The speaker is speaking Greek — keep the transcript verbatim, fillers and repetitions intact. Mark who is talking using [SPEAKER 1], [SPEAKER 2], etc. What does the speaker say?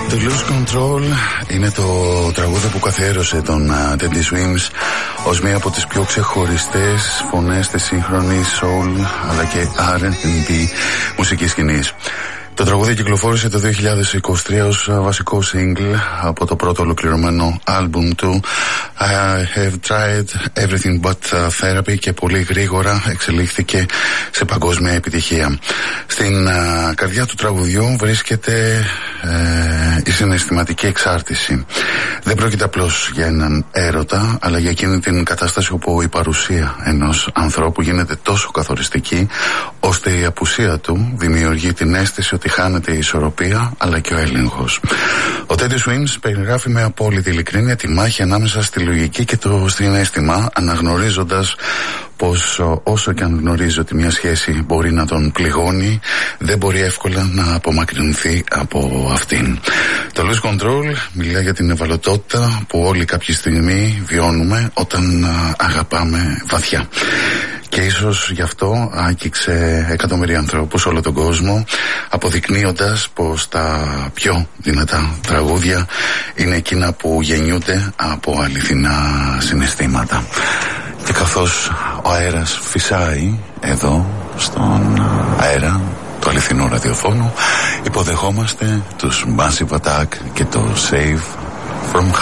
[SPEAKER 1] Το Lose Control είναι το τραγούδι που καθιέρωσε τον uh, Teddy Swims ως μία από τις πιο ξεχωριστές φωνές της σύγχρονης soul αλλά και αρ εντ μπι μουσικής σκηνής. Το τραγούδι κυκλοφόρησε το δύο χιλιάδες είκοσι τρία ως βασικό single από το πρώτο ολοκληρωμένο άλμπουμ του I Have Tried Everything But Therapy και πολύ γρήγορα εξελίχθηκε σε παγκόσμια επιτυχία. Στην uh, καρδιά του τραγουδιού βρίσκεται uh, η συναισθηματική εξάρτηση. Δεν πρόκειται απλώς για έναν έρωτα, αλλά για εκείνη την κατάσταση όπου η παρουσία ενός ανθρώπου γίνεται τόσο καθοριστική, ώστε η απουσία του δημιουργεί την αίσθηση ότι χάνεται η ισορροπία αλλά και ο έλεγχος. Ο Teddy Swims περιγράφει με απόλυτη ειλικρίνεια τη μάχη ανάμεσα στη λογική και το συναίσθημα, αναγνωρίζοντας πως όσο και αν γνωρίζει ότι μια σχέση μπορεί να τον πληγώνει, δεν μπορεί εύκολα να απομακρυνθεί από αυτήν. Το Lose Control μιλά για την ευαλωτότητα που όλοι κάποια στιγμή βιώνουμε όταν αγαπάμε βαθιά. Και ίσως γι' αυτό άγγιξε εκατομμύρια ανθρώπους όλο τον κόσμο, αποδεικνύοντας πως τα πιο δυνατά τραγούδια είναι εκείνα που γεννιούνται από αληθινά συναισθήματα. Και καθώς ο αέρας φυσάει εδώ στον αέρα του αληθινού ραδιοφώνου, υποδεχόμαστε τους Massive Attack και το Save From